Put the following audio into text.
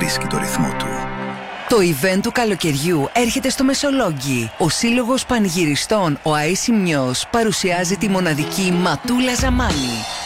βρίσκει το ρυθμό του. Το event του καλοκαιριού έρχεται στο Μεσολόγγι. Ο Σύλλογος Πανηγυριστών, ο Αΐσιμνιος, παρουσιάζει τη μοναδική Ματούλα Ζαμάνη.